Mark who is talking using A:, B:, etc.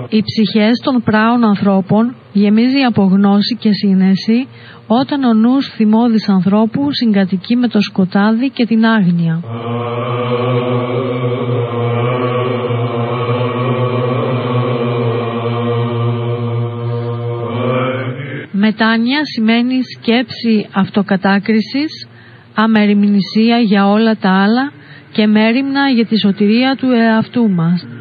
A: Οι ψυχές των πράων ανθρώπων γεμίζει από γνώση και σύνεση όταν ο νους θυμώδης ανθρώπου συγκατοικεί με το σκοτάδι και την άγνοια. Μετάνοια σημαίνει σκέψη αυτοκατάκρισης, αμεριμνησία για όλα τα άλλα και μέριμνα για τη σωτηρία του εαυτού μας.